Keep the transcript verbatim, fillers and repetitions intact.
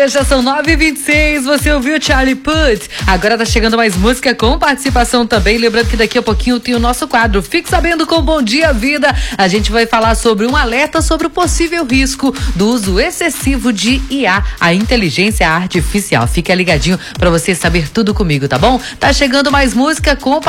Já são nove e vinte e seis, você ouviu Charlie Puth. Agora tá chegando mais música com participação também. Lembrando que daqui a pouquinho tem o nosso quadro Fique Sabendo com Bom Dia Vida. A gente vai falar sobre um alerta sobre o possível risco do uso excessivo de I A, a inteligência artificial. Fica ligadinho pra você saber tudo comigo, tá bom? Tá chegando mais música com